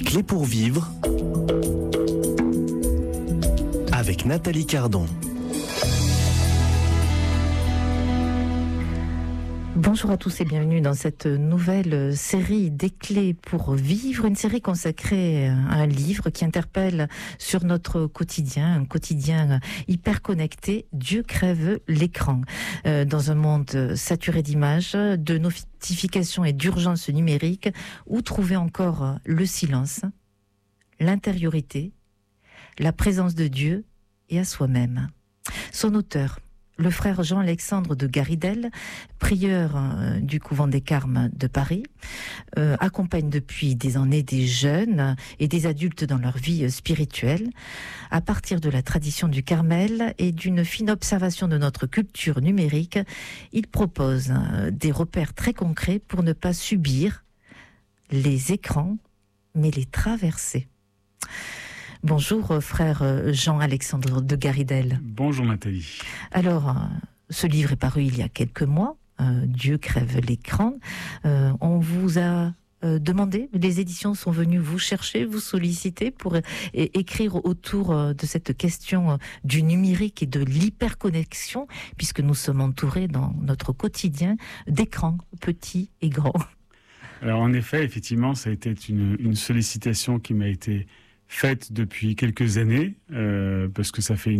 clés pour vivre avec Nathalie Cardon. Bonjour à tous et bienvenue dans cette nouvelle série des clés pour vivre, une série consacrée à un livre qui interpelle sur notre quotidien, un quotidien hyper connecté. Dieu crève l'écran. Dans un monde saturé d'images, de notifications et d'urgences numériques, où trouver encore le silence, l'intériorité, la présence de Dieu et à soi-même. Son auteur, le frère Jean-Alexandre de Garidel, prieur du couvent des Carmes de Paris, accompagne depuis des années des jeunes et des adultes dans leur vie spirituelle. À partir de la tradition du Carmel et d'une fine observation de notre culture numérique, il propose des repères très concrets pour ne pas subir les écrans, mais les traverser. Bonjour frère Jean-Alexandre de Garidel. Bonjour Nathalie. Alors, ce livre est paru il y a quelques mois, Dieu crève l'écran. On vous a demandé, les éditions sont venues vous chercher, vous solliciter pour écrire autour de cette question du numérique et de l'hyperconnexion, puisque nous sommes entourés dans notre quotidien d'écrans, petits et grands. Alors en effet, effectivement, ça a été une sollicitation qui m'a été faite depuis quelques années, parce que ça fait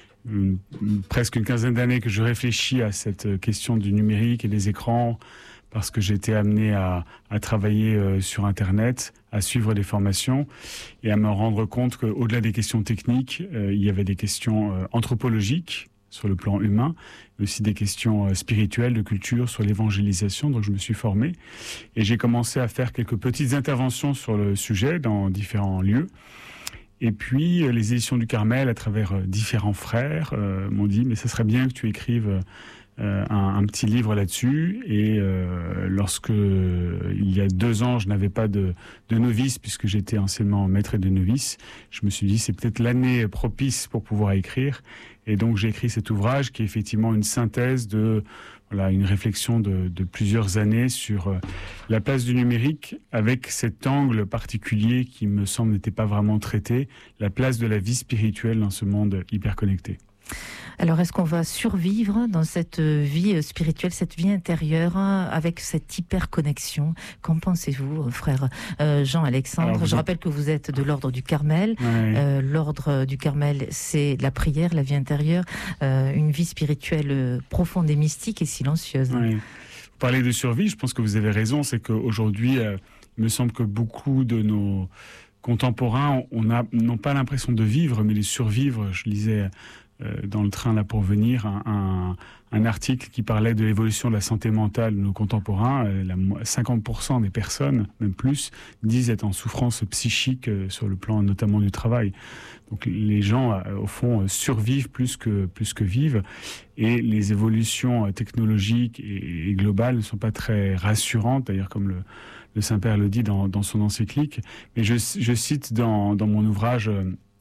presque une quinzaine d'années que je réfléchis à cette question du numérique et des écrans, parce que j'ai été amené à travailler sur Internet, à suivre des formations et à me rendre compte qu'au-delà des questions techniques, il y avait des questions anthropologiques sur le plan humain, mais aussi des questions spirituelles, de culture, sur l'évangélisation. Donc je me suis formé et j'ai commencé à faire quelques petites interventions sur le sujet dans différents lieux. Et puis les éditions du Carmel, à travers différents frères, m'ont dit « mais ça serait bien que tu écrives un petit livre là-dessus ». Et lorsque, il y a 2 ans, je n'avais pas de novice, puisque j'étais anciennement maître de novice, je me suis dit c'est peut-être l'année propice pour pouvoir écrire. Et donc j'ai écrit cet ouvrage qui est effectivement une synthèse de une réflexion de plusieurs années sur la place du numérique, avec cet angle particulier qui me semble n'était pas vraiment traité, la place de la vie spirituelle dans ce monde hyper connecté. Alors, est-ce qu'on va survivre dans cette vie spirituelle, cette vie intérieure, avec cette hyper-connexion? Qu'en pensez-vous, frère Jean-Alexandre? Je rappelle que vous êtes de l'ordre du Carmel. Ouais. L'ordre du Carmel, c'est la prière, la vie intérieure, une vie spirituelle profonde et mystique et silencieuse. Ouais. Vous parlez de survie, je pense que vous avez raison, c'est qu'aujourd'hui, il me semble que beaucoup de nos contemporains n'ont pas l'impression de vivre, mais de survivre. Je lisais dans le train là pour venir un article qui parlait de l'évolution de la santé mentale de nos contemporains. 50% des personnes, même plus, disent être en souffrance psychique sur le plan notamment du travail. Donc les gens au fond survivent plus que vivent, et les évolutions technologiques et globales ne sont pas très rassurantes, d'ailleurs, comme le Saint-Père le dit dans son encyclique. Mais je cite dans mon ouvrage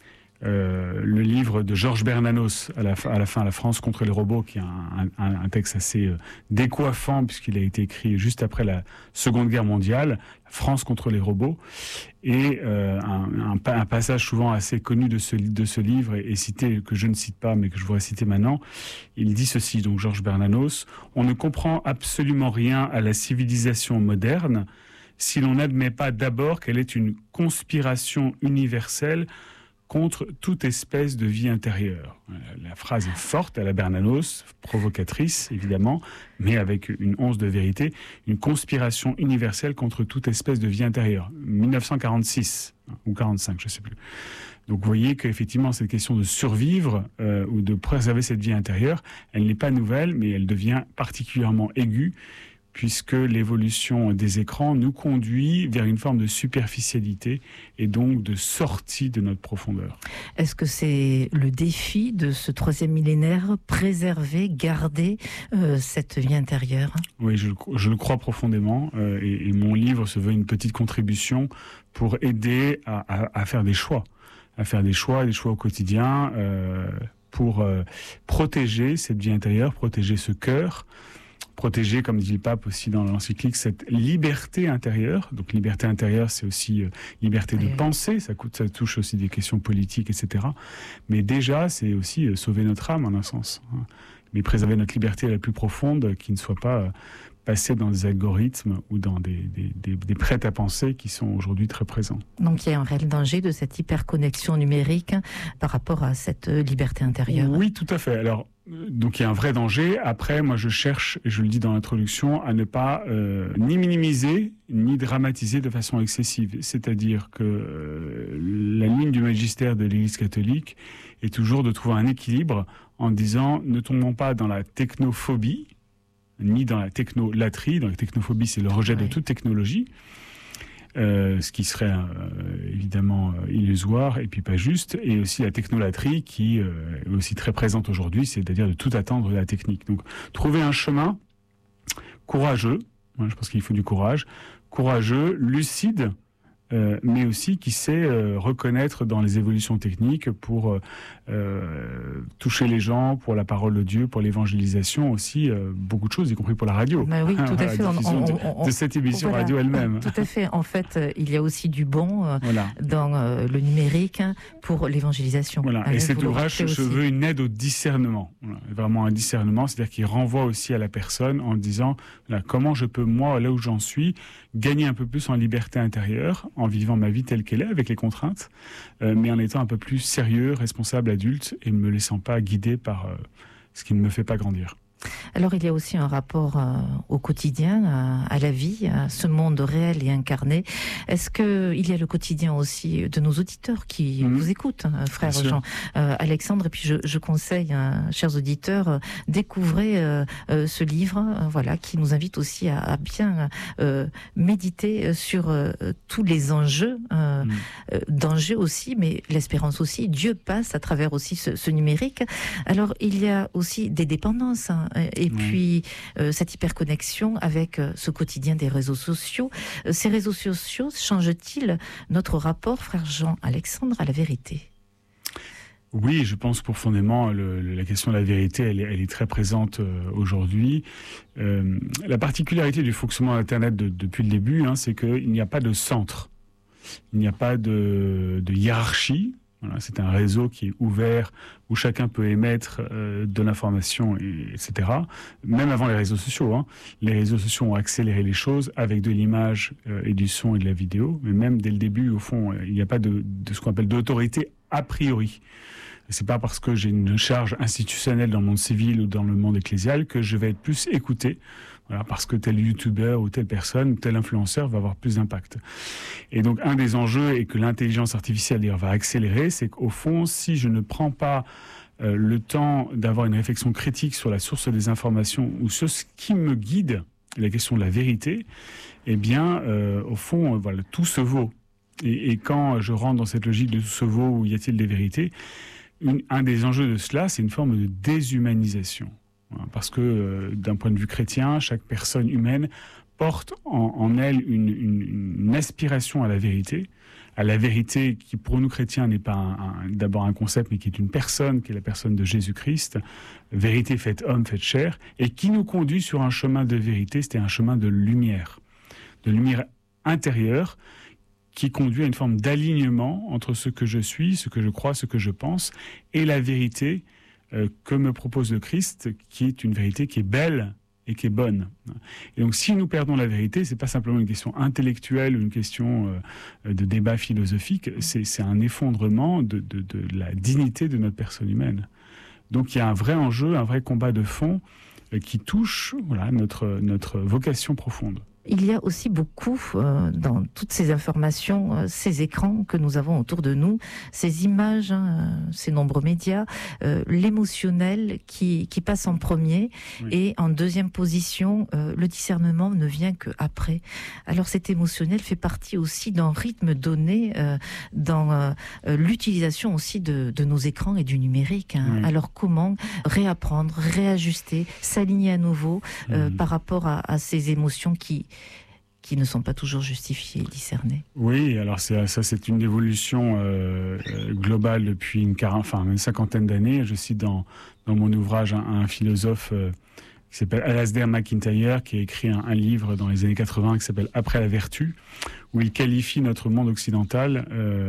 le livre de Georges Bernanos à la fin, La France contre les robots, qui est un texte assez décoiffant, puisqu'il a été écrit juste après la Seconde Guerre mondiale, La France contre les robots, et un passage souvent assez connu de ce livre est cité, que je ne cite pas mais que je voudrais citer maintenant. Il dit ceci, donc Georges Bernanos: « On ne comprend absolument rien à la civilisation moderne si l'on n'admet pas d'abord qu'elle est une conspiration universelle contre toute espèce de vie intérieure. » La phrase est forte à la Bernanos, provocatrice évidemment, mais avec une once de vérité. Une conspiration universelle contre toute espèce de vie intérieure. 1946 ou 45, je ne sais plus. Donc vous voyez qu'effectivement cette question de survivre ou de préserver cette vie intérieure, elle n'est pas nouvelle, mais elle devient particulièrement aiguë, puisque l'évolution des écrans nous conduit vers une forme de superficialité et donc de sortie de notre profondeur. Est-ce que c'est le défi de ce 3e millénaire, préserver, garder cette vie intérieure? Oui, je le crois profondément, et mon livre se veut une petite contribution pour aider à faire des choix, des choix au quotidien, pour protéger cette vie intérieure, protéger ce cœur, protéger, comme dit le pape aussi dans l'encyclique, cette liberté intérieure. Donc liberté intérieure, c'est aussi liberté de penser, ça touche aussi des questions politiques, etc. Mais déjà, c'est aussi sauver notre âme en un sens, hein. Mais préserver notre liberté la plus profonde, qui ne soit pas passer dans des algorithmes ou dans des prêts à penser qui sont aujourd'hui très présents. Donc il y a un réel danger de cette hyperconnexion numérique par rapport à cette liberté intérieure. Oui, tout à fait. Alors, donc il y a un vrai danger. Après, moi je cherche, et je le dis dans l'introduction, à ne pas ni minimiser, ni dramatiser de façon excessive. C'est-à-dire que la ligne du magistère de l'Église catholique est toujours de trouver un équilibre en disant ne tombons pas dans la technophobie, ni dans la technolatrie. Dans la technophobie, c'est le rejet de toute technologie, ce qui serait évidemment illusoire et puis pas juste, et aussi la technolatrie qui est aussi très présente aujourd'hui, c'est-à-dire de tout attendre de la technique. Donc trouver un chemin courageux, je pense qu'il faut du courageux, lucide, mais aussi qui sait reconnaître dans les évolutions techniques pour toucher les gens, pour la parole de Dieu, pour l'évangélisation aussi, beaucoup de choses, y compris pour la radio. Bah oui, tout à fait. De cette émission voilà, radio elle-même. Tout à fait. En fait, il y a aussi du bon dans le numérique pour l'évangélisation. Voilà. Et cet ouvrage, je veux une aide au discernement. Voilà. Vraiment un discernement, c'est-à-dire qu'il renvoie aussi à la personne en disant comment je peux, moi, là où j'en suis, gagner un peu plus en liberté intérieure, en vivant ma vie telle qu'elle est, avec les contraintes, mais en étant un peu plus sérieux, responsable, adulte, et ne me laissant pas guider par ce qui ne me fait pas grandir. Alors il y a aussi un rapport au quotidien, à la vie, à ce monde réel et incarné. Est-ce qu'il y a le quotidien aussi de nos auditeurs qui vous écoutent, frère Jean Alexandre? Et puis je conseille, chers auditeurs, découvrez ce livre, qui nous invite aussi à bien méditer sur tous les enjeux, d'enjeux aussi, mais l'espérance aussi. Dieu passe à travers aussi ce numérique. Alors il y a aussi des dépendances, et puis cette hyperconnexion avec ce quotidien des réseaux sociaux. Ces réseaux sociaux changent-ils notre rapport, frère Jean-Alexandre, à la vérité? Oui, je pense profondément la question de la vérité, elle est très présente aujourd'hui. La particularité du fonctionnement d'Internet depuis le début, c'est qu'il n'y a pas de centre, il n'y a pas de hiérarchie. Voilà, c'est un réseau qui est ouvert, où chacun peut émettre de l'information, etc. Même avant les réseaux sociaux. Les réseaux sociaux ont accéléré les choses avec de l'image et du son et de la vidéo. Mais même dès le début, au fond, il n'y a pas de ce qu'on appelle d'autorité a priori. C'est pas parce que j'ai une charge institutionnelle dans le monde civil ou dans le monde ecclésial que je vais être plus écouté. Voilà, parce que tel youtubeur ou telle personne, tel influenceur va avoir plus d'impact. Et donc, un des enjeux, et que l'intelligence artificielle d'ailleurs va accélérer, c'est qu'au fond, si je ne prends pas le temps d'avoir une réflexion critique sur la source des informations ou sur ce qui me guide, la question de la vérité, eh bien, au fond, tout se vaut. Et quand je rentre dans cette logique de tout se vaut, où y a-t-il des vérités, un des enjeux de cela, c'est une forme de déshumanisation. Parce que d'un point de vue chrétien, chaque personne humaine porte en elle une aspiration à la vérité qui pour nous chrétiens n'est pas d'abord un concept, mais qui est une personne, qui est la personne de Jésus-Christ, vérité faite homme, faite chair, et qui nous conduit sur un chemin de vérité, c'était un chemin de lumière intérieure, qui conduit à une forme d'alignement entre ce que je suis, ce que je crois, ce que je pense, et la vérité que me propose le Christ, qui est une vérité qui est belle et qui est bonne. Et donc, si nous perdons la vérité, c'est pas simplement une question intellectuelle ou une question de débat philosophique, c'est un effondrement de la dignité de notre personne humaine. Donc, il y a un vrai enjeu, un vrai combat de fond qui touche notre vocation profonde. Il y a aussi beaucoup dans toutes ces informations, ces écrans que nous avons autour de nous, ces images, ces nombreux médias, l'émotionnel qui passe en premier, oui. Et en deuxième position, le discernement ne vient qu'après. Alors cet émotionnel fait partie aussi d'un rythme donné dans l'utilisation aussi de nos écrans et du numérique. Oui. Alors comment réapprendre, réajuster, s'aligner à nouveau par rapport à ces émotions qui ne sont pas toujours justifiées et discernées. Oui, alors c'est une évolution globale depuis une cinquantaine d'années. Je cite dans mon ouvrage un philosophe qui s'appelle Alasdair MacIntyre, qui a écrit un livre dans les années 80 qui s'appelle Après la vertu, où il qualifie notre monde occidental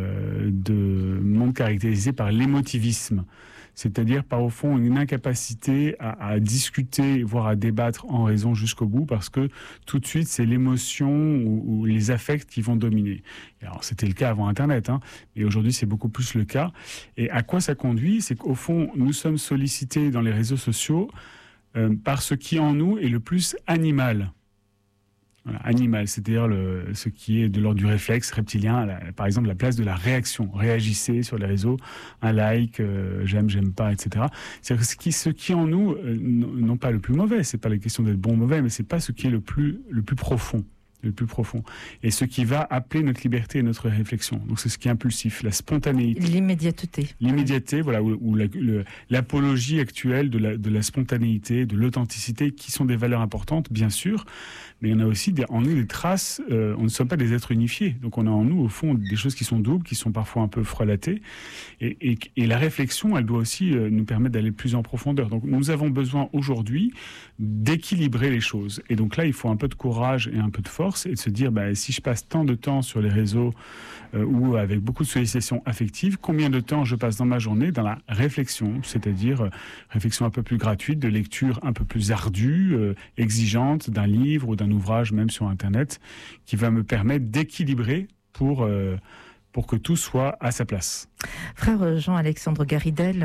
de monde caractérisé par l'émotivisme. C'est-à-dire, par au fond, une incapacité à discuter, voire à débattre en raison jusqu'au bout, parce que tout de suite, c'est l'émotion ou les affects qui vont dominer. Et alors, c'était le cas avant Internet, mais aujourd'hui, c'est beaucoup plus le cas. Et à quoi ça conduit ? C'est qu'au fond, nous sommes sollicités dans les réseaux sociaux par ce qui, en nous, est le plus animal. Voilà, animal, c'est-à-dire ce qui est de l'ordre du réflexe reptilien, par exemple la place de la réaction. Réagissez sur les réseaux, un like, j'aime pas, etc. C'est-à-dire que ce qui en nous, non pas le plus mauvais, c'est pas la question d'être bon ou mauvais, mais c'est pas ce qui est le plus profond. Le plus profond. Et ce qui va appeler notre liberté et notre réflexion. Donc c'est ce qui est impulsif, la spontanéité. L'immédiateté. L'immédiateté, voilà, ou l'apologie actuelle de la spontanéité, de l'authenticité, qui sont des valeurs importantes, bien sûr, mais on a aussi en nous des traces, on ne sommes pas des êtres unifiés, donc on a en nous, au fond, des choses qui sont doubles, qui sont parfois un peu frelatées, et la réflexion, elle doit aussi nous permettre d'aller plus en profondeur. Donc nous avons besoin aujourd'hui d'équilibrer les choses. Et donc là, il faut un peu de courage et un peu de force, et de se dire, si je passe tant de temps sur les réseaux ou avec beaucoup de sollicitations affectives, combien de temps je passe dans ma journée dans la réflexion, c'est-à-dire réflexion un peu plus gratuite, de lecture un peu plus ardue, exigeante, d'un livre ou d'un ouvrage, même sur Internet, qui va me permettre d'équilibrer pour que tout soit à sa place. Frère Jean-Alexandre Garidel,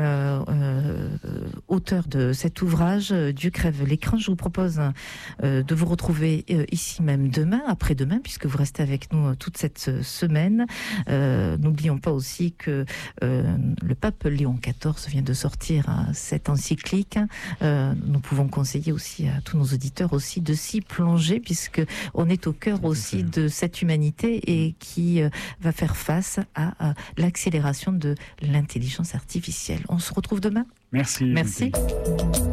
auteur de cet ouvrage, Dieu crève l'écran, je vous propose de vous retrouver ici même demain, après-demain, puisque vous restez avec nous toute cette semaine. N'oublions pas aussi que le pape Léon XIV vient de sortir cette encyclique. Nous pouvons conseiller aussi à tous nos auditeurs aussi de s'y plonger, puisque on est au cœur aussi de cette humanité et qui va faire face à l'accélération de l'intelligence artificielle. On se retrouve demain. Merci. Merci.